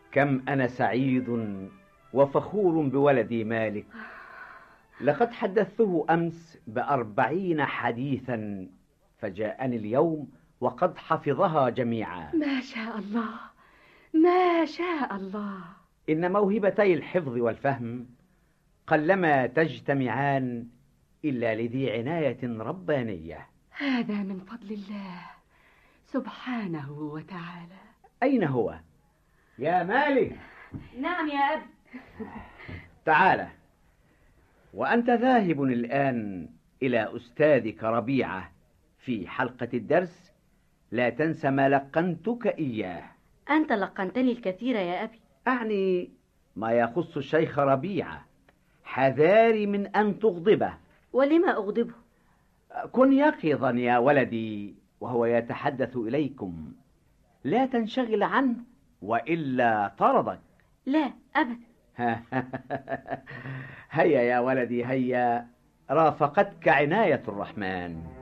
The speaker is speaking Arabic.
كم أنا سعيد وفخور بولدي مالك. لقد حدثته أمس ب40 حديثا، فجاءني اليوم وقد حفظها جميعا. ما شاء الله، ما شاء الله. إن موهبتي الحفظ والفهم قلما تجتمعان إلا لذي عناية ربانية. هذا من فضل الله سبحانه وتعالى. أين هو؟ يا مالك. نعم يا أب. تعال، وأنت ذاهب الآن إلى أستاذك ربيعة في حلقة الدرس، لا تنسى ما لقنتك إياه. أنت لقنتني الكثير يا أبي. أعني ما يخص الشيخ ربيعة، حذاري من أن تغضبه. ولما أغضبه؟ كن يقظا يا ولدي وهو يتحدث إليكم، لا تنشغل عنه وإلا طردك. لا أبدا. هيا يا ولدي هيا، رافقتك عناية الرحمن.